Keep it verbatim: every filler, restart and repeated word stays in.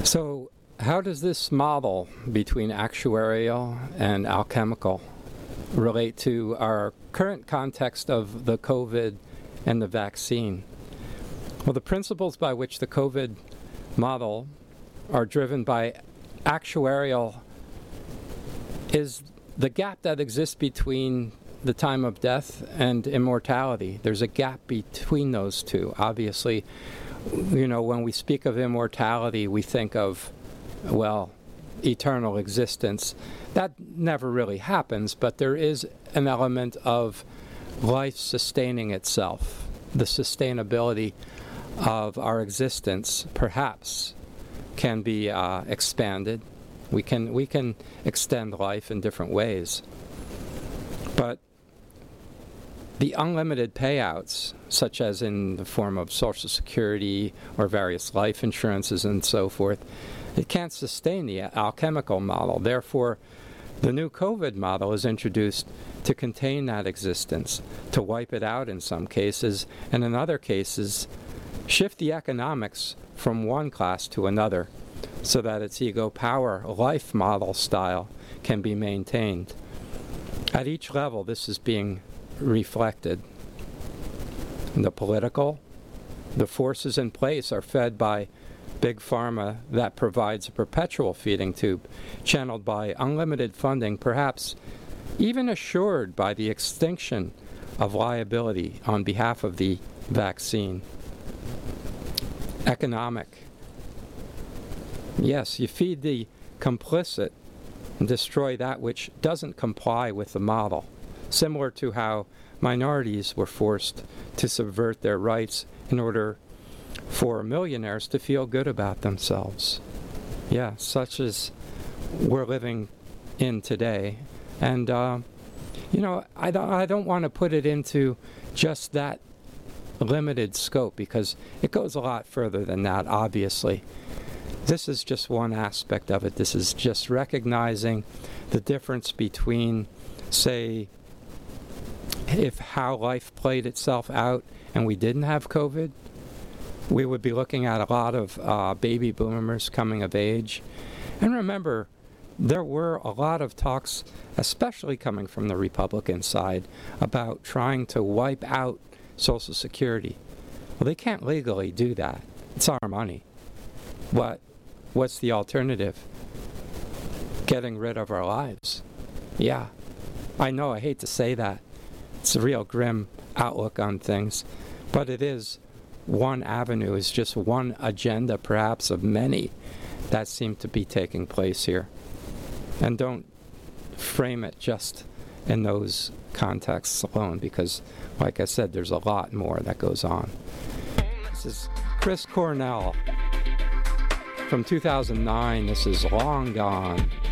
So how does this model between actuarial and alchemical relate to our current context of the COVID and the vaccine? Well, the principles by which the COVID model are driven by actuarial is the gap that exists between the time of death and immortality. There's a gap between those two. Obviously, you know, when we speak of immortality, we think of, well, eternal existence. That never really happens, but there is an element of life sustaining itself. The sustainability of our existence, perhaps, can be uh, expanded. We can, we can extend life in different ways. But the unlimited payouts, such as in the form of Social Security or various life insurances and so forth, it can't sustain the alchemical model. Therefore, the new COVID model is introduced to contain that existence, to wipe it out in some cases, and in other cases, shift the economics from one class to another so that its ego power life model style can be maintained. At each level, this is being reflected. The political, the forces in place are fed by Big Pharma that provides a perpetual feeding tube, channeled by unlimited funding, perhaps even assured by the extinction of liability on behalf of the vaccine. Economic. Yes, you feed the complicit and destroy that which doesn't comply with the model, similar to how minorities were forced to subvert their rights in order for millionaires to feel good about themselves. Yeah, such as we're living in today. And, uh, you know, I don't, I don't want to put it into just that limited scope because it goes a lot further than that, obviously. This is just one aspect of it. This is just recognizing the difference between, say, if how life played itself out and we didn't have COVID, we would be looking at a lot of uh, baby boomers coming of age. And remember, there were a lot of talks, especially coming from the Republican side, about trying to wipe out Social Security. Well, they can't legally do that. It's our money. What? What's the alternative? Getting rid of our lives. Yeah. I know, I hate to say that. It's a real grim outlook on things. But it is one avenue, is just one agenda, perhaps, of many that seem to be taking place here. And don't frame it just in those contexts alone, because, like I said, there's a lot more that goes on. This is Chris Cornell from two thousand nine. This is Long Gone.